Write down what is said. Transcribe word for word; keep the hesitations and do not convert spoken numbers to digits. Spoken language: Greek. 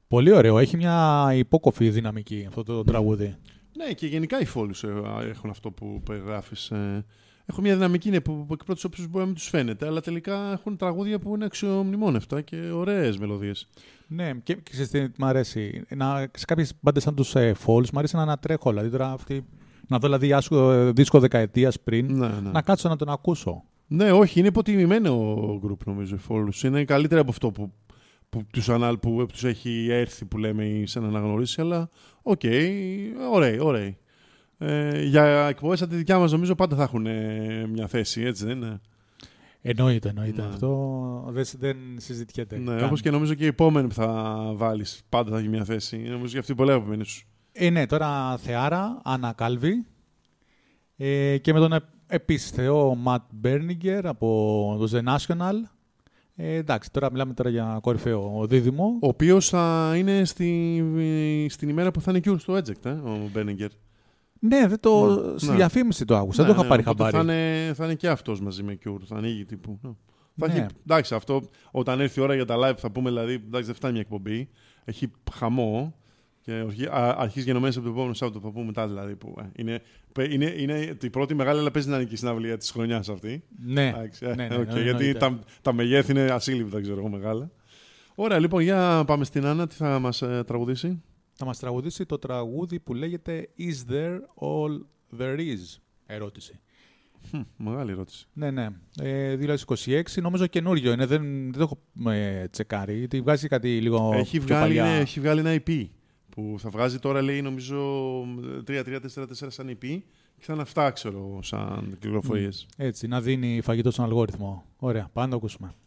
Πολύ ωραίο. Έχει μια υπόκοφη δυναμική αυτό το τραγούδι. Ναι, και γενικά οι Follows έχουν αυτό που περιγράφεις. Έχουν μια δυναμική ναι, που, που εκ πρώτης όψης μπορεί να μην τους φαίνεται, αλλά τελικά έχουν τραγούδια που είναι αξιομνημόνευτα και ωραίες μελωδίες. Ναι, και ξέρεις τι μ' αρέσει. Να, σε κάποιες μπάντες σαν τους ε, Falls, μ' αρέσει να ανατρέχω. Δηλαδή τώρα αυτή, να δω δηλαδή, άσου, δίσκο δεκαετίας πριν, Ναι, ναι. να κάτσω να τον ακούσω. Ναι, όχι, είναι υποτιμημένο group νομίζω οι Follows. Είναι καλύτερα από αυτό που, που, τους, ανάλ, που τους έχει έρθει που λέμε ή σε να αναγνωρίσει, αλλά οκ, okay, ωραίοι, ωραίοι. Ε, για εκπομπές σαν τη δικιά μας νομίζω πάντα θα έχουν ε, μια θέση, έτσι δεν είναι? Εννοείται, εννοείται. Ναι. Αυτό δεν, δεν συζητιέται. Ναι, όπως και νομίζω και η επόμενη που θα βάλεις πάντα θα έχει μια θέση. Νομίζω και αυτή πολύ αγαπημένη σου. Ε, ναι, τώρα Θεάρα, Άννα Κάλβι ε, και με τον ε, επίσης θεό Ματ Μπέρνιγκερ από το The National. Ε, εντάξει, τώρα μιλάμε τώρα για κορυφαίο δίδυμο. Ο οποίος θα είναι στη, στην ημέρα που θα είναι Cure στο Eject, ε, ο Μπέρνιγκερ. Ναι, δεν το, ναι, στη ναι. διαφήμιση το άκουσα, Ναι, δεν το είχα ναι, πάρει οπότε χαμπάρι. Θα είναι, θα είναι και αυτός μαζί με Cure, θα ανοίγει τύπου. Ναι. Θα Ναι. έχει, εντάξει, αυτό όταν έρθει η ώρα για τα live θα πούμε, δηλαδή, εντάξει, δεν φτάνει μια εκπομπή. Έχει χαμό και αρχίζει γενομένες από το επόμενο Σάββατο θα πούμε μετά, δηλαδή. Που, ε, είναι, είναι, είναι η πρώτη μεγάλη, αλλά παίζει να είναι και η συναυλία της χρονιάς αυτή. Ναι, εντάξει, ναι, ναι, okay, ναι, γιατί τα, τα μεγέθη είναι ασύλληπτα, ξέρω εγώ, μεγάλα. Ωραία, λοιπόν, για πάμε στην Άννα, τι θα μας ε, τραγουδήσει. Θα μας τραγουδήσει το τραγούδι που λέγεται Is There All There Is? Ερώτηση. Hm, μεγάλη ερώτηση. Ναι, ναι. Ε, δύο χιλιάδες είκοσι έξι, νομίζω καινούριο είναι, δεν, δεν το έχω ε, τσεκάρει, γιατί βγάζει κάτι λίγο Έχει πιο βγάλει, παλιά. ναι, έχει βγάλει ένα ι πι που θα βγάζει τώρα, λέει, νομίζω τρία τρία τέσσερα τέσσερα σαν ι πι και θα είναι αυτά, ξέρω, σαν κυκλοφορίες. Έτσι, να δίνει φαγητό στον αλγόριθμο. Ωραία, πάμε να το ακούσουμε.